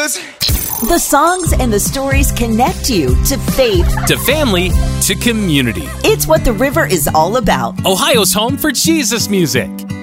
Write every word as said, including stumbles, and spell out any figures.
news. The songs and the stories connect you to faith, to family, to community. It's what the river is all about. Ohio's home for Jesus music.